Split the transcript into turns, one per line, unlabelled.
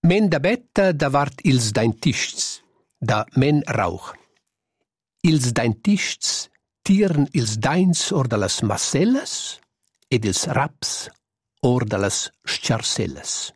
Men da betta davart ils dentists, da men rauch. Ils dentists tiren ils dains or de las massellas ed ils raps or de las sciarsellas.